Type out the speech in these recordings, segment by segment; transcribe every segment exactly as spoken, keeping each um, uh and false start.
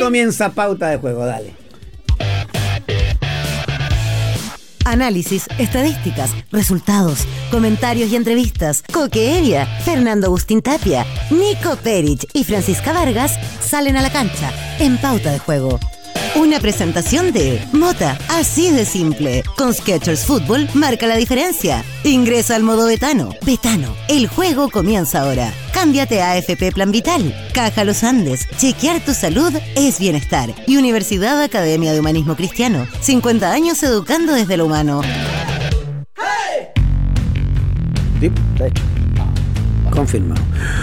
comienza Pauta de Juego, dale. Análisis, estadísticas, resultados, comentarios y entrevistas. Coque Evia, Fernando Agustín Tapia, Nico Perich y Francisca Vargas salen a la cancha en Pauta de Juego. Una presentación de Mota, así de simple. Con Skechers Fútbol marca la diferencia. Ingresa al modo Betano. Betano, el juego comienza ahora. Cámbiate a A F P Plan Vital. Caja Los Andes, chequear tu salud es bienestar. Y Universidad Academia de Humanismo Cristiano, cincuenta años educando desde lo humano. Sí, está hecho. Confirmado.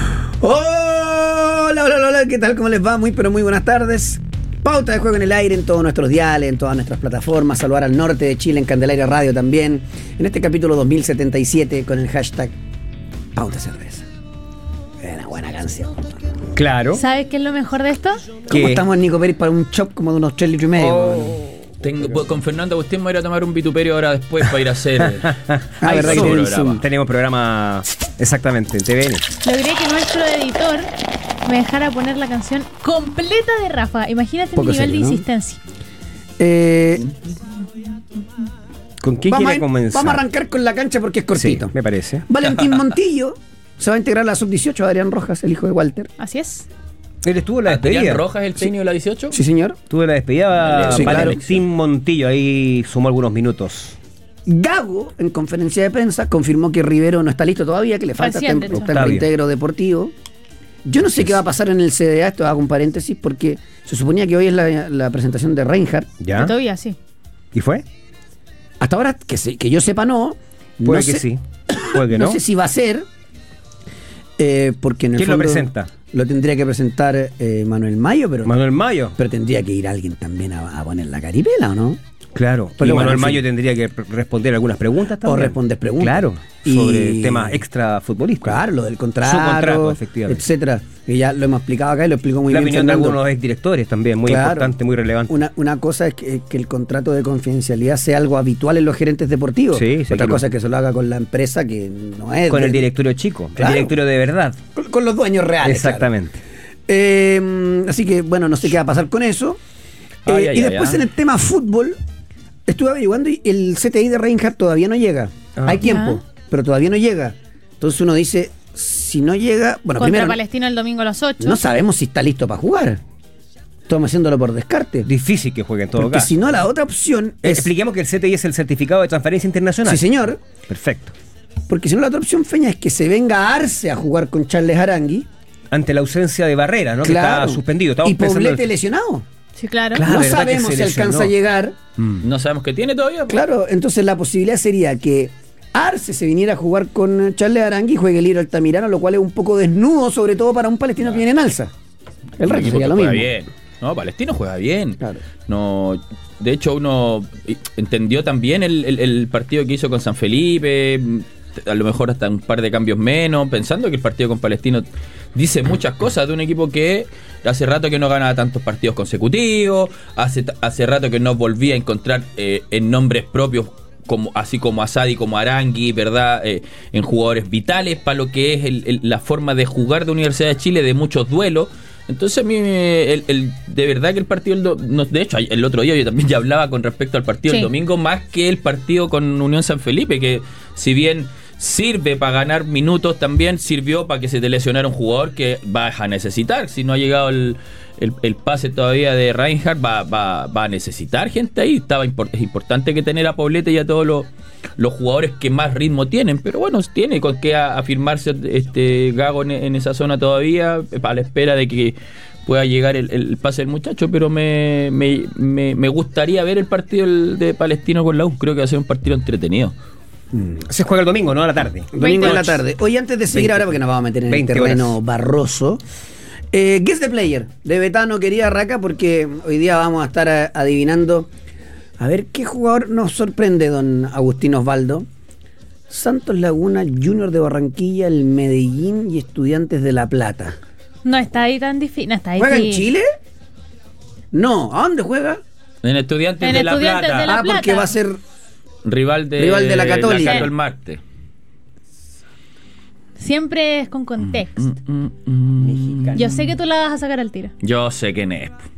Hola, hola, hola, ¿qué tal? ¿Cómo les va? Muy, pero muy buenas tardes. Pauta de Juego en el aire en todos nuestros diales, en todas nuestras plataformas. Saludar al norte de Chile en Candelaria Radio también. En este capítulo dos mil setenta y siete con el hashtag Pauta Cerveza. Es una buena canción. Claro. ¿Sabes qué es lo mejor de esto? ¿Cómo ¿Qué? estamos, Nico Pérez, para un chop como de unos tres litros y medio? Oh. Tengo, pues, con Fernando Agustín me voy a ir a tomar un vituperio ahora después para ir a hacer Ah, Ay, verdad que Zoom. tienen programa. Zoom. Tenemos programa exactamente en T V N. Logré que nuestro editor me dejara poner la canción completa de Rafa. Imagínate Poco mi nivel serio, de ¿no? insistencia. Eh, ¿Con qué vamos, quiere a, comenzar? vamos a arrancar con la cancha porque es cortito. Sí, me parece. Valentín Montillo se va a integrar a la sub dieciocho, Adrián Rojas, el hijo de Walter. Así es. Él estuvo en la despedida. Adrián Rojas, el técnico de la dieciocho. Sí, señor. Estuvo en la despedida Sí, claro. Valentín Montillo. Ahí sumó algunos minutos. Gago, en conferencia de prensa, confirmó que Rivero no está listo todavía, que le falta Recién, está, de hecho. está el Está bien. reintegro deportivo. Yo no sé qué va a pasar en el C D A, esto hago un paréntesis, porque se suponía que hoy es la, la presentación de Reinhardt. ¿Ya? Todavía sí. ¿Y fue? Hasta ahora, que, se- que yo sepa, no. Puede no que sé, sí. Puede que no. no. sé si va a ser, eh, porque en el ¿Quién lo fondo presenta? Lo tendría que presentar eh, Manuel Mayo, pero, Manuel Mayo. pero tendría que ir alguien también a, a poner la caripela, ¿o no? Claro. Pero y bueno, Manuel en fin. Mayo tendría que p- responder algunas preguntas también. O responder preguntas. Claro. Y- Sobre temas extra futbolísticos. Claro, lo del contrato, Su contrato, efectivamente. etcétera. Que ya lo hemos explicado acá y lo explicó muy La bien opinión de Fernando. algunos exdirectores también, muy Claro. importante, muy relevante. Una, una cosa es que, que el contrato de confidencialidad sea algo habitual en los gerentes deportivos. Sí, sí, Otra que cosa lo- es que se lo haga con la empresa que no es. Con de- el directorio chico, Claro. el directorio de verdad. Con, con los dueños reales. Exactamente. claro. Eh, así que, bueno, no sé qué va a pasar con eso. Eh, Ay, ay, y ay, después ay. en el tema fútbol, estuve averiguando y el C T I de Reinhardt todavía no llega. Ah. Hay tiempo, Ya. pero todavía no llega. Entonces uno dice, si no llega, bueno, Contra primero Palestina el domingo a las ocho. no sabemos si está listo para jugar. Estamos haciéndolo por descarte. Difícil que juegue en todo Porque caso. si no, la otra opción Eh, es... Expliquemos que el C T I es el Certificado de Transferencia Internacional. Sí, señor. Perfecto. Porque si no, la otra opción, Feña, es que se venga a Arce a jugar con Charles Arangui. Ante la ausencia de Barrera, ¿no? Claro. Que está suspendido. Estamos Y pensando Poblete en- lesionado. Sí, claro. Claro. Ah, no ¿verdad que sabemos se si alcanza lesionó? a llegar. Mm. No sabemos qué tiene todavía. pues. Claro, entonces la posibilidad sería que Arce se viniera a jugar con Charles Arangui y juegue Liro Altamirano, lo cual es un poco desnudo, sobre todo para un palestino que viene en alza. El Un resto equipo sería que lo juega mismo. bien. No, Palestino juega bien. Claro. No, de hecho, uno entendió también el, el- el partido que hizo con San Felipe, a lo mejor hasta un par de cambios menos, pensando que el partido con Palestino dice muchas cosas de un equipo que hace rato que no gana tantos partidos consecutivos, hace, hace rato que no volvía a encontrar eh, en nombres propios, como, así como Asadi, como Arangui, ¿verdad? Eh, en jugadores vitales para lo que es el- el- la forma de jugar de Universidad de Chile, de muchos duelos. Entonces a mí, me- el, el- de verdad que el partido, el do- no, de hecho el otro día yo también ya hablaba con respecto al partido Sí. el domingo, más que el partido con Unión San Felipe, que si bien sirve para ganar minutos, también sirvió para que se te lesionara un jugador que vas a necesitar. Si no ha llegado el, el, el pase todavía de Reinhardt, va, va, va a necesitar gente ahí. Estaba import- es importante que tener a Poblete y a todos los, los jugadores que más ritmo tienen, pero bueno, tiene con qué a- afirmarse este Gago en, en esa zona todavía, a la espera de que pueda llegar el, el pase del muchacho, pero me, me, me, me gustaría ver el partido el de Palestino con la U. Creo que va a ser un partido entretenido. Se juega el domingo, ¿no? A la tarde. Domingo en la veintiocho. tarde. Hoy, antes de seguir veinte. ahora, porque nos vamos a meter en el veinte terreno horas. barroso, eh, Guess the Player de Betano, querida Raca, porque hoy día vamos a estar a- adivinando a ver qué jugador nos sorprende, don Agustín Osvaldo. Santos Laguna, Junior de Barranquilla, el Medellín y Estudiantes de La Plata. No está ahí tan difícil. No está ahí. ¿Juega en sí. Chile? No, ¿a dónde juega? En Estudiantes En de La Estudiantes Plata, de La Ah, porque Plata. va a ser... rival de Rival de la Católica. Cato el martes. Siempre es con contexto. Mm, mm, mm. Yo sé que tú la vas a sacar al tiro. Yo sé quién es.